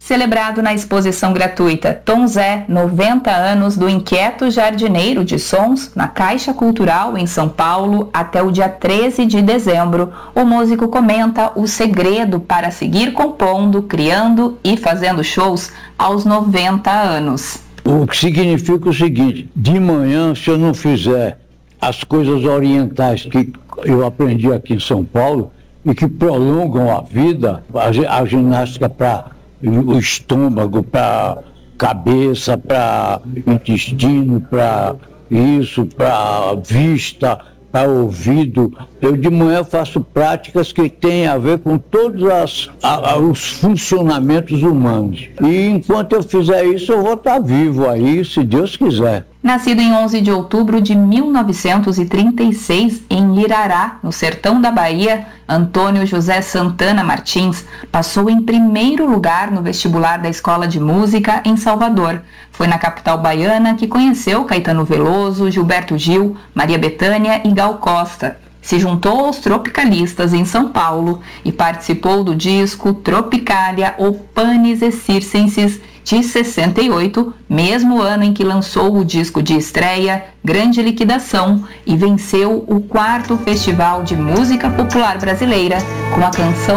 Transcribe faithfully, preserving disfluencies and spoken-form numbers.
Celebrado na exposição gratuita Tom Zé, noventa anos do inquieto jardineiro de sons, na Caixa Cultural em São Paulo, até o dia treze de dezembro, o músico comenta o segredo para seguir compondo, criando e fazendo shows aos noventa anos. O que significa o seguinte: de manhã, se eu não fizer as coisas orientais que eu aprendi aqui em São Paulo e que prolongam a vida, a, a ginástica para o estômago, para cabeça, para intestino, para isso, para vista, para ouvido. Eu de manhã faço práticas que têm a ver com todos as, a, a, os funcionamentos humanos. E enquanto eu fizer isso, eu vou estar vivo aí, se Deus quiser. Nascido em onze de outubro de mil novecentos e trinta e seis, em Irará, no sertão da Bahia, Antônio José Santana Martins passou em primeiro lugar no vestibular da Escola de Música em Salvador. Foi na capital baiana que conheceu Caetano Veloso, Gilberto Gil, Maria Bethânia e Gal Costa. Se juntou aos tropicalistas em São Paulo e participou do disco Tropicália ou Panis et Circenses de sessenta e oito, mesmo ano em que lançou o disco de estreia Grande Liquidação e venceu o quarto Festival de Música Popular Brasileira com a canção